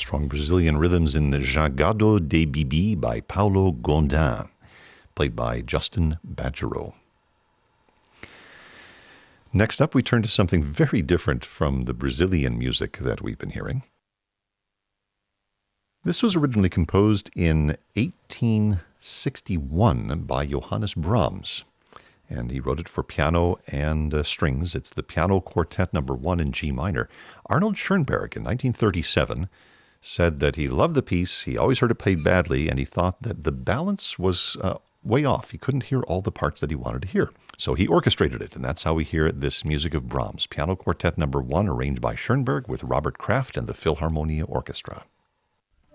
Strong Brazilian rhythms in Jagado de Bibi by Paulo Gondim, played by Justin Badgerow. Next up, we turn to something very different from the Brazilian music that we've been hearing. This was originally composed in 1861 by Johannes Brahms, and he wrote it for piano and strings. It's the Piano Quartet No. 1 in G minor. Arnold Schoenberg in 1937 said that he loved the piece, he always heard it played badly, and he thought that the balance was way off. He couldn't hear all the parts that he wanted to hear. So he orchestrated it, and that's how we hear this music of Brahms. Piano Quartet No. 1, arranged by Schoenberg with Robert Kraft and the Philharmonia Orchestra.